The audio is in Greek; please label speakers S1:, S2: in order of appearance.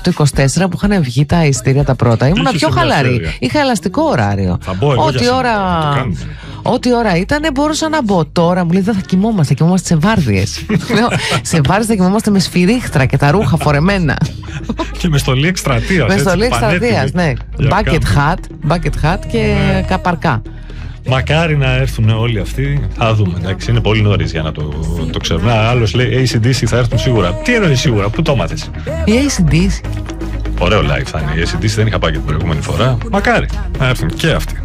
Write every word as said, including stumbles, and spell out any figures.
S1: το είκοσι τέσσερα που είχαν βγει τα εισιτήρια τα πρώτα, ήμουν πιο χαλαρή. Είχα ελαστικό ωράριο.
S2: Θα μπω εγώ.
S1: Ό,τι ώρα, ό,τι ώρα ήταν μπορούσα να μπω. Τώρα μου λέει δεν θα κοιμόμαστε, κοιμόμαστε σε βάρδιες. Σε βάρδιες θα κοιμόμαστε με σφυρίχτρα και τα ρούχα φορεμένα.
S2: Και με στολή εκστρατείας.
S1: Με στολή εκστρατείας, ναι. Bucket hat, bucket hat και καπαρκά.
S2: Μακάρι να έρθουν όλοι αυτοί. Θα δούμε. Εντάξει, είναι πολύ νωρίς για να το, το ξέρουμε. Άλλος λέει έι σι ντι σι θα έρθουν σίγουρα. Τι εννοεί σίγουρα, πού το μάθες?
S1: Η έι σι ντι σι.
S2: Ωραίο live θα είναι. Η έι σι ντι σι δεν είχα πάει και την προηγούμενη φορά. Μακάρι να έρθουν και αυτοί.